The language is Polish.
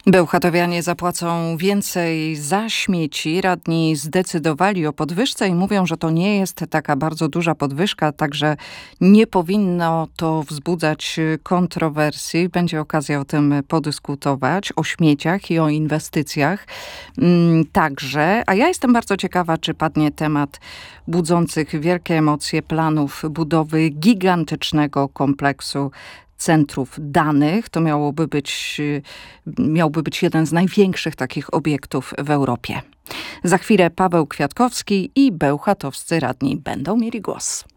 Bełchatowianie zapłacą więcej za śmieci. Radni zdecydowali o podwyżce i mówią, że to nie jest taka bardzo duża podwyżka, także nie powinno to wzbudzać kontrowersji. Będzie okazja o tym podyskutować, o śmieciach i o inwestycjach także. A ja jestem bardzo ciekawa, czy padnie temat budzących wielkie emocje planów budowy gigantycznego kompleksu centrów danych. To miałby być jeden z największych takich obiektów w Europie. Za chwilę Paweł Kwiatkowski i bełchatowscy radni będą mieli głos.